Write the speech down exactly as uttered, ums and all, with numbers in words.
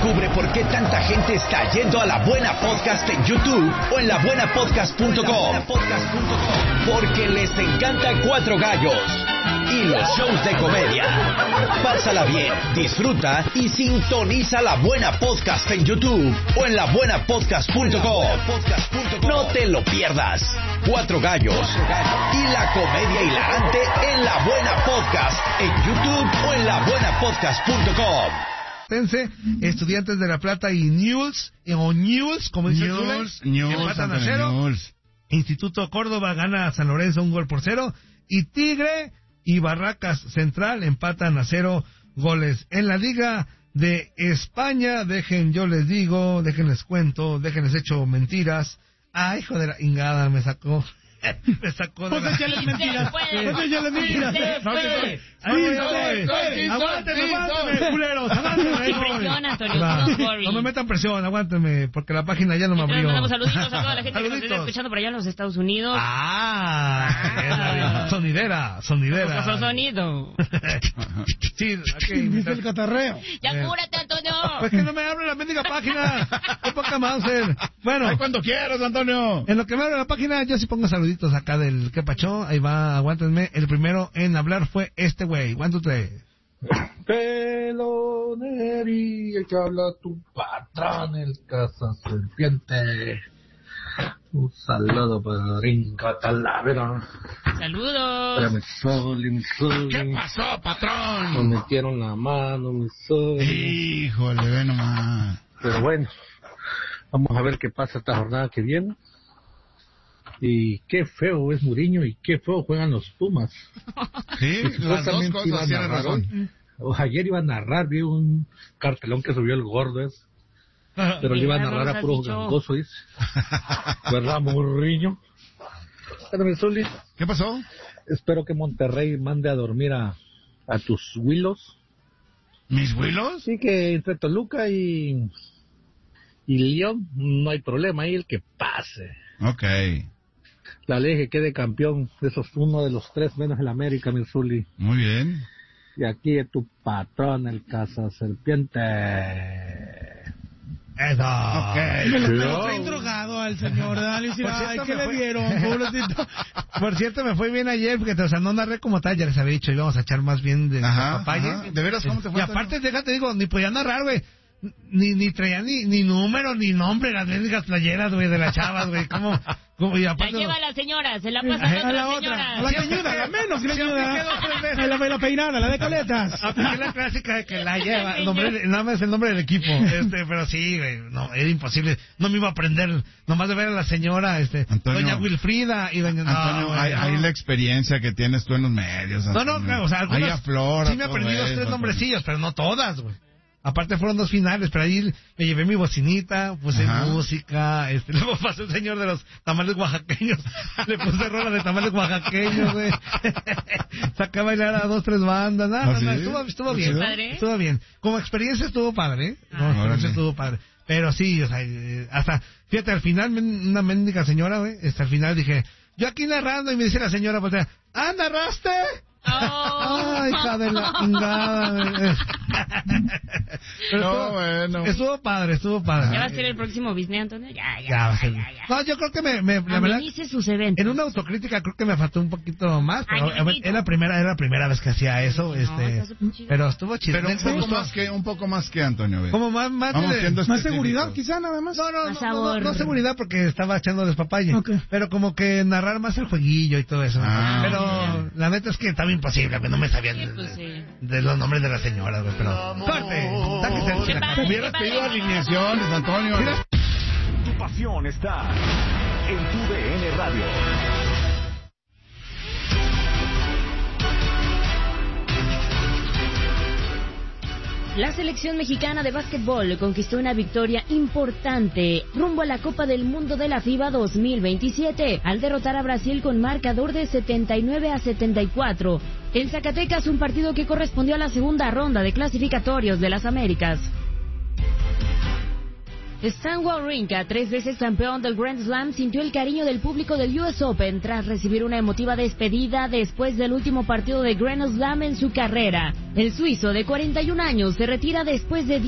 Descubre por qué tanta gente está yendo a La Buena Podcast en YouTube o en la buena podcast punto com. Porque les encanta Cuatro Gallos y los shows de comedia. Pásala bien, disfruta y sintoniza La Buena Podcast en YouTube o en la buena podcast punto com. No te lo pierdas. Cuatro Gallos y la comedia hilarante en La Buena Podcast en YouTube o en la buena podcast punto com. Estudiantes de La Plata y Newell's, o Newell's, como dice Newell's, Zule, Newell's, empatan a cero. Newell's. Instituto Córdoba gana a San Lorenzo un gol por cero. Y Tigre y Barracas Central empatan a cero goles. En la Liga de España, dejen, yo les digo, dejen les cuento, dejen les echo mentiras. Ah, hijo de la ingada, me sacó. Me sacó de la... Pues échale mentiras. Pues échale mentiras. No, que no. Aguántenme, aguántenme, culeros, aguántenme. No me metan presión, aguántenme, porque la página ya no me abrió. Mandamos saluditos a toda la gente que nos está escuchando por allá en los Estados Unidos. Ah, sonidera, sonidera. Sonido. Sí, aquí. Dice el catarreo. Ya cúrate, Antonio. Pues que no me abre la mendiga página. Qué poca Mauser. Bueno. Ay, cuando quieras, Antonio. En lo que me abre la página, yo sí pongo saluditos acá del que pachó. Ahí va, aguántenme. El primero en hablar fue este güey. One, two, three. Peloneri, el que habla tu patrón, el casa serpiente. Un saludo para Rinca Talavera. Saludos. Para mi sol y mi sol. ¿Qué pasó, patrón? Nos metieron la mano, mi sol. Híjole, ve nomás. Pero bueno, vamos a ver qué pasa esta jornada que viene. Y qué feo es Mourinho y qué feo juegan los Pumas. Sí, las dos cosas tienen razón. Ayer iba a narrar, vi un cartelón que subió el gordo ese. Pero le iba a narrar a puro gangoso, dice. ¿Verdad, Mourinho? ¿Qué pasó? Espero que Monterrey mande a dormir a, a tus Willos. ¿Mis Willos? Sí, que entre Toluca y, y León no hay problema, ahí el que pase. Ok. La ley que quede campeón, eso es uno de los tres menos el América, mi Zuli. Muy bien. Y aquí es tu patrón, el Casa Serpiente. Eso. Ok. Me lo, me lo traen drogado al señor. Dale, si ay, ¿qué le fue... dieron? Pobrecito. Por cierto, me fue bien ayer, porque o sea, no narré como tal, ya les había dicho, íbamos a echar más bien de ajá, papaya. Ajá. ¿De veras cómo te fue? Y aparte, déjate, digo, ni podía narrar, güey. Ni, ni traía ni, ni número, ni nombre, las mendigas playeras, güey, de las chavas, güey. ¿Cómo? ¿Cómo? Y aparte, la lleva a la señora, se la pasa a, a la otra otra. señora. A la cañuda, la menos que la ayuda. La, la peinada, la de coletas. Apliqué la clásica de que la lleva, el nombre, nada más el nombre del equipo. Este, pero sí, güey, no, era imposible. No me iba a aprender, nomás de ver a la señora, este, Antonio, doña Wilfrida y doña... Antonio, no, hay, no. hay la experiencia que tienes tú en los medios. Antonio. No, no, claro, o sea, algunas... Hay aflora, sí me aprendí los tres eso, nombrecillos, pero no todas, güey. Aparte fueron dos finales, pero ahí me llevé mi bocinita, puse ajá. música, este, luego pasó el señor de los tamales oaxaqueños, le puse rola de tamales oaxaqueños, güey. Saqué a bailar a dos, tres bandas, nada, ¿Ah, no, sí? estuvo, estuvo bien, padre? estuvo bien. Como experiencia estuvo padre, ¿eh? Como experiencia estuvo padre. Pero sí, o sea, hasta, fíjate, al final, una mendiga señora, güey, hasta al final dije, yo aquí narrando, y me dice la señora, pues, ¿ah, narraste? Oh. Ay, hija de la chingada. Pero no, estuvo, bueno. Estuvo padre, estuvo padre. ¿Ya va a ser el próximo Disney, Antonio? Ya, ya, ya, ya, ya, ya, ya. No, yo creo que me... me la verdad, sus eventos. En una autocrítica creo que me faltó un poquito más, pero Ay, era la primera era la primera vez que hacía eso, no, este... Pero estuvo chido. Pero un poco más que, un poco más que Antonio, ¿ves? Como más... Más, de, más seguridad, quizá, nada más. No, no, más no, no, no, no seguridad porque estaba echando despapalle. Okay. Pero como que narrar más el jueguillo y todo eso. Ah, pero bien. La neta es que estaba imposible, que no me sabían... Sí, pues, sí. De los nombres de las señoras, güey, pero... ¡Corte! Hubieras pedido alineaciones, Antonio. Mira. Tu pasión está en tu D N Radio. La selección mexicana de básquetbol conquistó una victoria importante rumbo a la Copa del Mundo de la FIBA dos mil veintisiete al derrotar a Brasil con marcador de setenta y nueve a setenta y cuatro. En Zacatecas, un partido que correspondió a la segunda ronda de clasificatorios de las Américas. Stan Wawrinka, tres veces campeón del Grand Slam, sintió el cariño del público del U S Open tras recibir una emotiva despedida después del último partido de Grand Slam en su carrera. El suizo de cuarenta y un años se retira después de